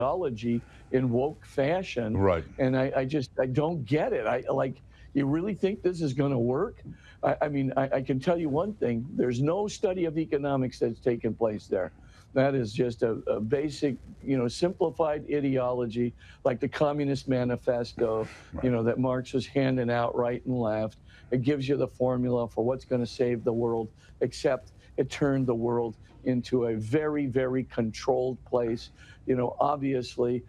ideology in woke fashion. Right. And I don't get it. I like, you really think this is going to work? I mean, I can tell you one thing. There's no study of economics that's taken place there. That is just a basic, simplified ideology, like the Communist Manifesto, Right. that Marx was handing out right and left. It gives you the formula for what's going to save the world, except it turned the world into a very, very controlled place. Obviously,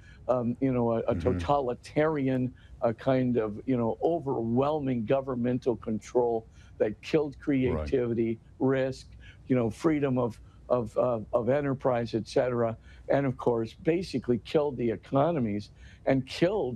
a totalitarian kind of, overwhelming governmental control that killed creativity, risk, freedom of enterprise, et cetera, and of course, basically killed the economies and killed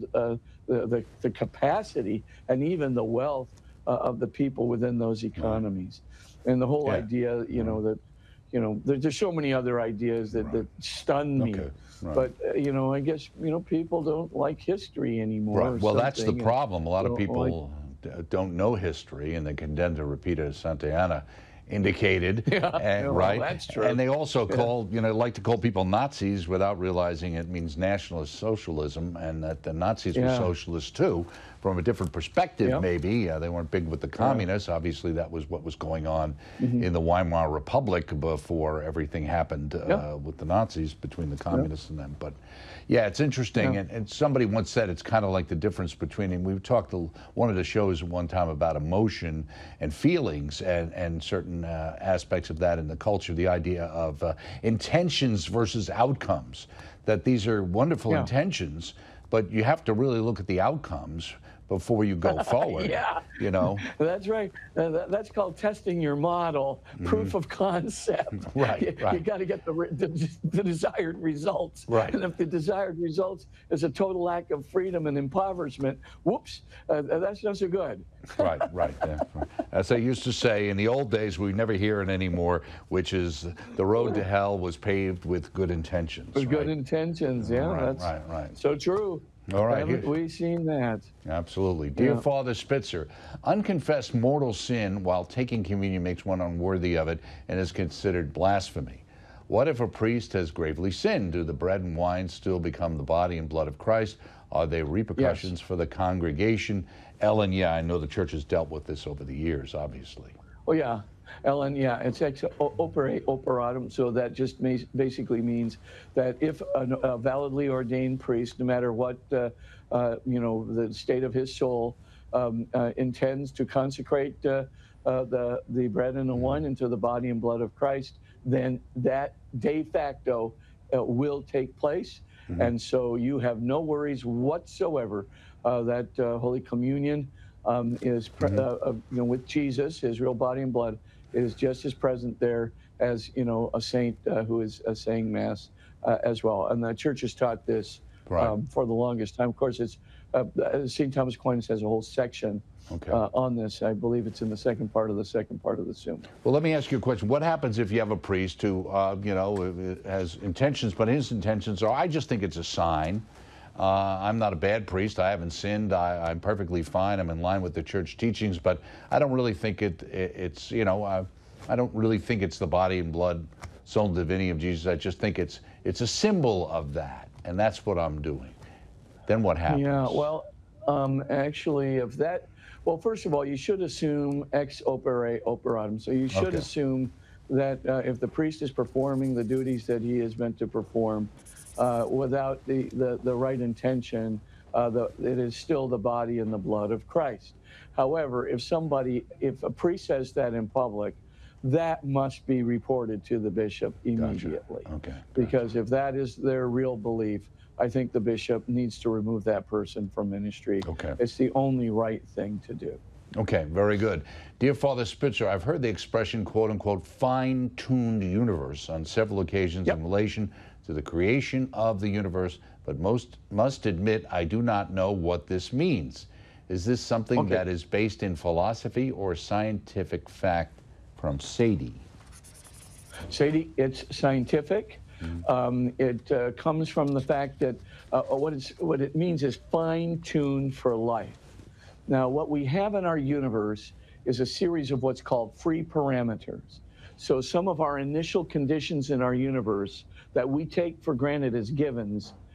the capacity and even the wealth of the people within those economies. And the whole idea, that, there's so many other ideas that stun me. Okay. Right. But, I guess, people don't like history anymore. Right. Well, that's the problem. A lot of don't people don't know history, and they condemn to repeat, as Santayana indicated. Right. That's true. And they also like to call people Nazis without realizing it means nationalist socialism, and that the Nazis were socialists too, from a different perspective. Maybe they weren't big with the communists. Obviously, that was what was going on in the Weimar Republic before everything happened with the Nazis, between the communists and them. But yeah, it's interesting. And somebody once said it's kind of like the difference between, and we talked to one of the shows one time about emotion and feelings and certain aspects of that in the culture, the idea of intentions versus outcomes, that these are wonderful intentions, but you have to really look at the outcomes before you go forward. That's right. That's called testing your model, proof of concept. Right. You got to get the desired results. Right. And if the desired results is a total lack of freedom and impoverishment, whoops, that's not so good. Right. Yeah. As they used to say in the old days, we never hear it anymore, which is the road to hell was paved with good intentions. With good intentions, Right. So true. All right. Haven't we seen that? Absolutely. Dear Father Spitzer, unconfessed mortal sin while taking communion makes one unworthy of it and is considered blasphemy. What if a priest has gravely sinned? Do the bread and wine still become the body and blood of Christ? Are there repercussions for the congregation? Ellen, I know the church has dealt with this over the years, obviously. Oh, yeah. Ellen, it's ex opere operatum, so that just basically means that if a validly ordained priest, no matter what the state of his soul, intends to consecrate the bread and the wine into the body and blood of Christ, then that de facto will take place. And so you have no worries whatsoever that Holy Communion is with Jesus, his real body and blood, is just as present there as a saint who is saying Mass as well. And the church has taught this for the longest time. Of course, it's St. Thomas Aquinas has a whole section on this. I believe it's in the second part of the Summa. Well, let me ask you a question. What happens if you have a priest who has intentions, but his intentions are, I just think it's a sign. I'm not a bad priest. I haven't sinned. I'm perfectly fine. I'm in line with the church teachings, but I don't really think it's I don't really think it's the body and blood, soul and divinity of Jesus. I just think it's a symbol of that, and that's what I'm doing. Then what happens? Yeah, well, actually, well, first of all, you should assume ex opere operatum. So you should assume that if the priest is performing the duties that he is meant to perform, without the right intention, it is still the body and the blood of Christ. However, if a priest says that in public, that must be reported to the bishop immediately. Gotcha. Because if that is their real belief, I think the bishop needs to remove that person from ministry. It's the only right thing to do. Okay, very good. Dear Father Spitzer, I've heard the expression, quote unquote, fine-tuned universe on several occasions in relation to the creation of the universe, but must admit I do not know what this means. Is this something that is based in philosophy or scientific fact? From Sadie. Sadie, it's scientific. It comes from the fact that what it means is fine-tuned for life. Now, what we have in our universe is a series of what's called free parameters. So some of our initial conditions in our universe that we take for granted as givens